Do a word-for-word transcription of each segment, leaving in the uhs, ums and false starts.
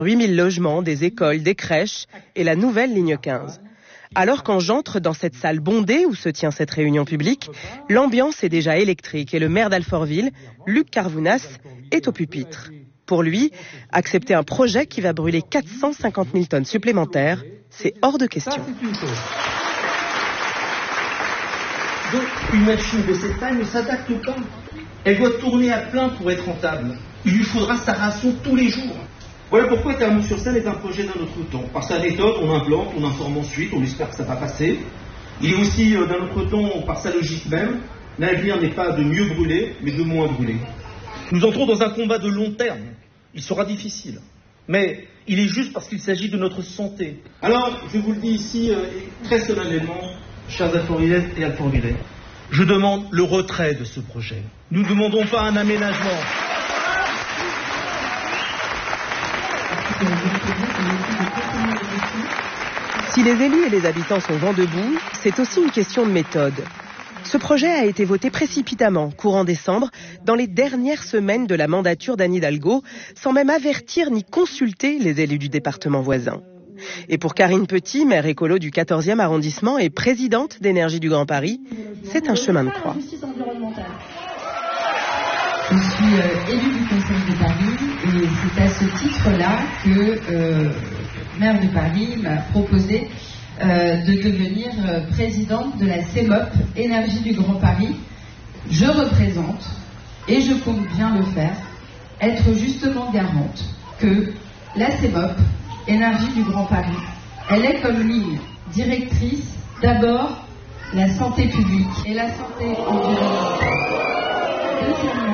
huit mille logements, des écoles, des crèches et la nouvelle ligne quinze. Alors quand j'entre dans cette salle bondée où se tient cette réunion publique, l'ambiance est déjà électrique et le maire d'Alfortville, Luc Carvounas, est au pupitre. Pour lui, accepter un projet qui va brûler quatre cent cinquante mille tonnes supplémentaires, c'est hors de question. Donc, une machine de cette taille ne s'adapte pas. Elle doit tourner à plein pour être rentable. Il lui faudra sa ration tous les jours. Voilà pourquoi Thermaux-sur-Seine est un projet d'un autre temps. Par sa méthode, on implante, on informe ensuite, on espère que ça va passer. Il est aussi euh, d'un autre temps par sa logique même. L'avenir n'est pas de mieux brûler, mais de moins brûler. Nous entrons dans un combat de long terme. Il sera difficile. Mais il est juste parce qu'il s'agit de notre santé. Alors, je vous le dis ici, euh, très solennellement, chers Alfortvillaises et Alfortvillais, je demande le retrait de ce projet. Nous ne demandons pas un aménagement. Si les élus et les habitants sont vent debout, c'est aussi une question de méthode. Ce projet a été voté précipitamment, courant décembre, dans les dernières semaines de la mandature d'Anne Hidalgo, sans même avertir ni consulter les élus du département voisin. Et pour Karine Petit, maire écolo du quatorzième arrondissement et présidente d'Énergie du Grand Paris, c'est un chemin de croix. Je suis euh, élue du Conseil de Paris et c'est à ce titre-là que euh, le maire de Paris m'a proposé euh, de devenir euh, présidente de la C E M O P Énergie du Grand Paris. Je représente, et je compte bien le faire, être justement garante que la C E M O P Énergie du Grand Paris, elle est comme ligne directrice d'abord la santé publique et la santé environnementale. Deuxièmement,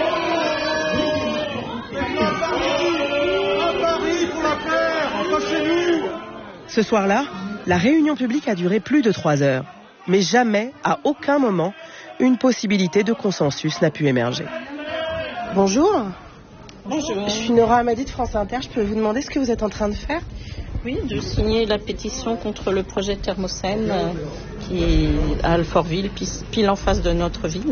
ce soir-là, la réunion publique a duré plus de trois heures. Mais jamais, à aucun moment, une possibilité de consensus n'a pu émerger. Bonjour. Bonjour. Je suis Nora Amadi de France Inter. Je peux vous demander ce que vous êtes en train de faire ? Oui, de signer la pétition contre le projet Thermocène euh, qui est à Alfortville, pile en face de notre ville.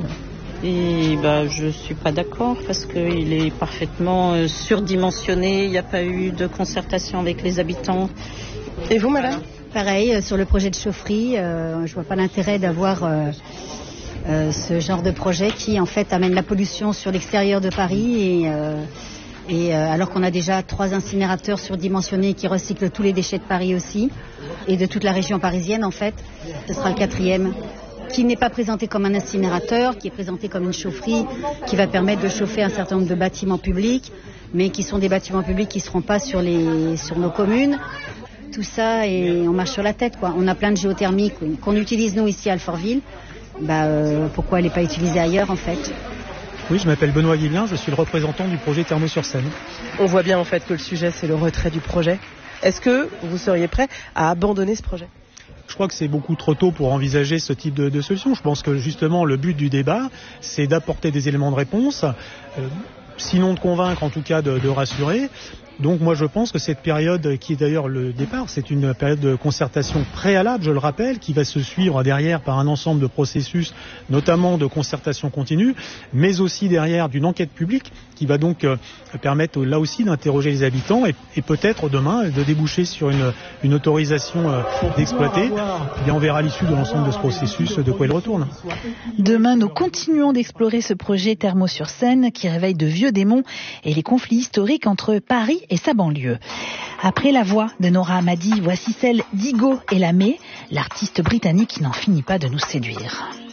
Et bah, je ne suis pas d'accord parce qu'il est parfaitement euh, surdimensionné. Il n'y a pas eu de concertation avec les habitants. Et vous, madame ? Pareil, euh, sur le projet de chaufferie, euh, je ne vois pas l'intérêt d'avoir euh, euh, ce genre de projet qui, en fait, amène la pollution sur l'extérieur de Paris. Et, euh, et euh, alors qu'on a déjà trois incinérateurs surdimensionnés qui recyclent tous les déchets de Paris aussi, et de toute la région parisienne, en fait. Ce sera le quatrième, qui n'est pas présenté comme un incinérateur, qui est présenté comme une chaufferie, qui va permettre de chauffer un certain nombre de bâtiments publics, mais qui sont des bâtiments publics qui ne seront pas sur, les, sur nos communes. Tout ça, et on marche sur la tête, quoi. On a plein de géothermie qu'on utilise, nous, ici à Alfortville. Bah, euh, pourquoi elle n'est pas utilisée ailleurs, en fait ? Oui, je m'appelle Benoît Guiblin, je suis le représentant du projet Thermaux-sur-Seine. On voit bien, en fait, que le sujet, c'est le retrait du projet. Est-ce que vous seriez prêt à abandonner ce projet ? Je crois que c'est beaucoup trop tôt pour envisager ce type de, de solution. Je pense que, justement, le but du débat, c'est d'apporter des éléments de réponse, euh, sinon de convaincre, en tout cas de, de rassurer. Donc moi je pense que cette période qui est d'ailleurs le départ, c'est une période de concertation préalable, je le rappelle, qui va se suivre derrière par un ensemble de processus, notamment de concertation continue, mais aussi derrière d'une enquête publique qui va donc euh, permettre là aussi d'interroger les habitants et, et peut-être demain de déboucher sur une, une autorisation euh, d'exploiter. Et bien on verra à l'issue de l'ensemble de ce processus de quoi il retourne. Demain, nous continuons d'explorer ce projet Thermaux-sur-Seine qui réveille de vieux démons et les conflits historiques entre Paris et sa banlieue. Après la voix de Nora Amadi, voici celle d'Igo Elamé, l'artiste britannique qui n'en finit pas de nous séduire.